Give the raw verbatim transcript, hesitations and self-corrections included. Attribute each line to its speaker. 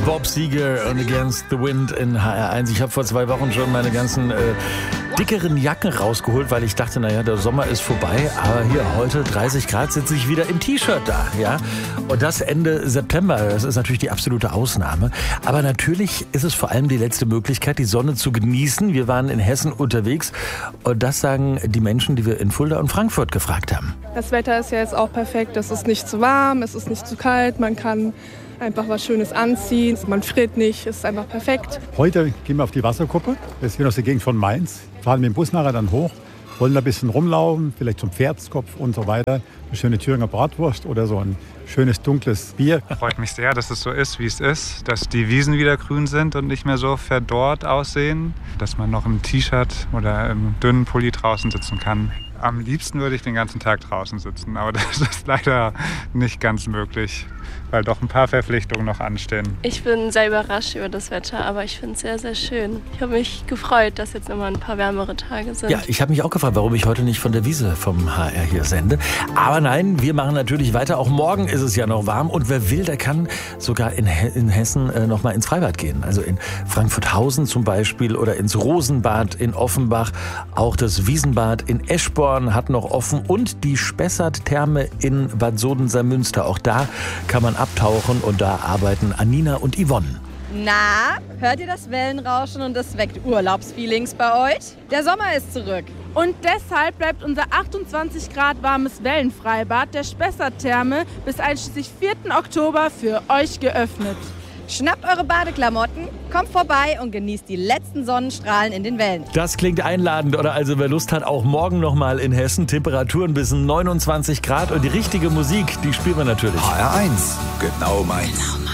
Speaker 1: Bob Seger und Against the Wind in H R eins. Ich habe vor zwei Wochen schon meine ganzen äh, dickeren Jacken rausgeholt, weil ich dachte, naja, der Sommer ist vorbei. Aber hier heute dreißig Grad sitze ich wieder im T-Shirt da. Ja? Und das Ende September. Das ist natürlich die absolute Ausnahme. Aber natürlich ist es vor allem die letzte Möglichkeit, die Sonne zu genießen. Wir waren in Hessen unterwegs. Und das sagen die Menschen, die wir in Fulda und Frankfurt gefragt haben.
Speaker 2: Das Wetter ist ja jetzt auch perfekt. Es ist nicht zu warm, es ist nicht zu kalt. Man kann einfach was Schönes anziehen. Man friert nicht, es ist einfach perfekt.
Speaker 3: Heute gehen wir auf die Wasserkuppe. Das ist hier aus der Gegend von Mainz. Fahren mit dem Bus nachher dann hoch. Wollen da ein bisschen rumlaufen, vielleicht zum Pferdskopf und so weiter. Eine schöne Thüringer Bratwurst oder so ein schönes dunkles Bier.
Speaker 4: Freut mich sehr, dass es so ist, wie es ist. Dass die Wiesen wieder grün sind und nicht mehr so verdorrt aussehen. Dass man noch im T-Shirt oder im dünnen Pulli draußen sitzen kann. Am liebsten würde ich den ganzen Tag draußen sitzen, aber das ist leider nicht ganz möglich, weil doch ein paar Verpflichtungen noch anstehen.
Speaker 5: Ich bin sehr überrascht über das Wetter, aber ich finde es sehr, sehr schön. Ich habe mich gefreut, dass jetzt immer ein paar wärmere Tage sind.
Speaker 1: Ja, ich habe mich auch gefragt, warum ich heute nicht von der Wiese vom H R hier sende. Aber nein, wir machen natürlich weiter. Auch morgen ist es ja noch warm. Und wer will, der kann sogar in, He- in Hessen äh, noch mal ins Freibad gehen. Also in Frankfurthausen zum Beispiel oder ins Rosenbad in Offenbach. Auch das Wiesenbad in Eschborn hat noch offen. Und die Spessart-Therme in Bad Soden-Salmünster. Auch da kann man abtauchen und da arbeiten Anina und Yvonne.
Speaker 6: Na, hört ihr das Wellenrauschen und das weckt Urlaubsfeelings bei euch? Der Sommer ist zurück.
Speaker 7: Und deshalb bleibt unser achtundzwanzig Grad warmes Wellenfreibad der Spessart-Therme bis einschließlich vierten Oktober für euch geöffnet.
Speaker 6: Schnappt eure Badeklamotten, kommt vorbei und genießt die letzten Sonnenstrahlen in den Wellen.
Speaker 1: Das klingt einladend, oder? Also wer Lust hat, auch morgen noch mal in Hessen. Temperaturen bis neunundzwanzig Grad und die richtige Musik, die spielen wir natürlich.
Speaker 8: H R eins, genau meins. Genau.